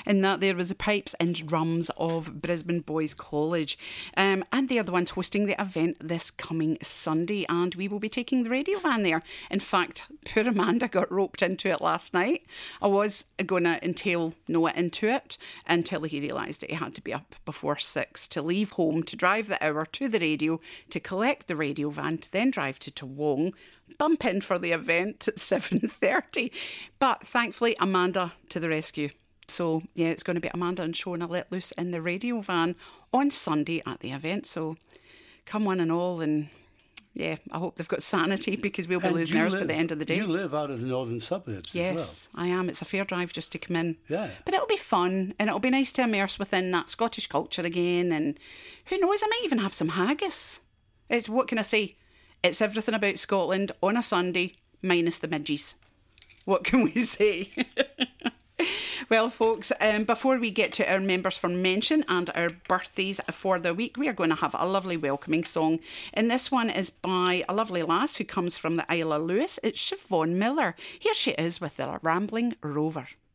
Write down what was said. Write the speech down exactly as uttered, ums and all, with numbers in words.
And that there was the pipes and drums of Brisbane Boys College. Um, and they are the ones hosting the event this coming Sunday. And we will be taking the radio van there. In fact, poor Amanda got roped into it last night. I was going to entail Noah into it until he realised that he had to be up before six to leave home, to drive the hour to the radio, to collect the radio van, to then drive to Toowong, bump in for the event at seven thirty. But thankfully, Amanda to the rescue. So, yeah, it's going to be Amanda and Shona let loose in the radio van on Sunday at the event. So, come one and all, and yeah, I hope they've got sanity, because we'll be And losing you ours live- by the end of the day. You live out of the northern suburbs Yes, I am. It's a fair drive just to come in. Yeah. But it'll be fun, and it'll be nice to immerse within that Scottish culture again. And who knows, I might even have some haggis. It's, what can I say? It's everything about Scotland on a Sunday, minus the midges. What can we say? Well, folks, um, before we get to our members for mention and our birthdays for the week, we are going to have a lovely welcoming song. And this one is by a lovely lass who comes from the Isle of Lewis. It's Siobhan Miller. Here she is with the Rambling Rover.